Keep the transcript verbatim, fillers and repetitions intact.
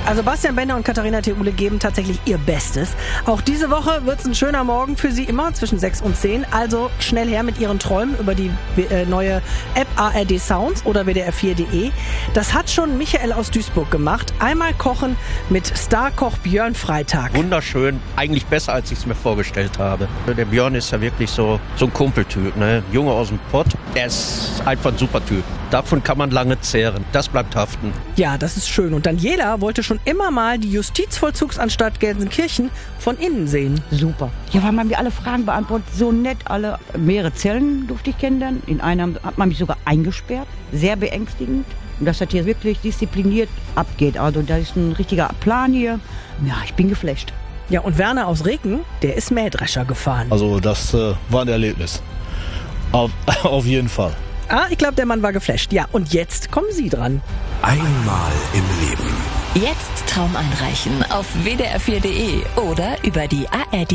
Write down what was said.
Also Bastian Bender und Katharina Theule geben tatsächlich ihr Bestes. Auch diese Woche wird es ein schöner Morgen für sie immer zwischen sechs und zehn. Also schnell her mit ihren Träumen über die äh, neue App A R D Sounds oder W D R vier punkt de. Das hat schon Michael aus Duisburg gemacht. Einmal kochen mit Starkoch Björn Freitag. Wunderschön, eigentlich besser, als ich es mir vorgestellt habe. Der Björn ist ja wirklich so, so ein Kumpeltyp, ne? Junge aus dem Pott. Er ist einfach ein super Typ. Davon kann man lange zehren. Das bleibt haften. Ja, das ist schön. Und Daniela wollte schon immer mal die Justizvollzugsanstalt Gelsenkirchen von innen sehen. Super. Ja, weil man mir alle Fragen beantwortet. So nett alle. Mehrere Zellen durfte ich kennenlernen. In einer hat man mich sogar eingesperrt. Sehr beängstigend. Und dass das hier wirklich diszipliniert abgeht. Also da ist ein richtiger Plan hier. Ja, ich bin geflasht. Ja, und Werner aus Reken, der ist Mähdrescher gefahren. Also das äh, war ein Erlebnis. Auf, auf jeden Fall. Ah, ich glaube, der Mann war geflasht. Ja, und jetzt kommen Sie dran. Einmal im Leben. Jetzt Traum einreichen auf W D R vier punkt de oder über die A R D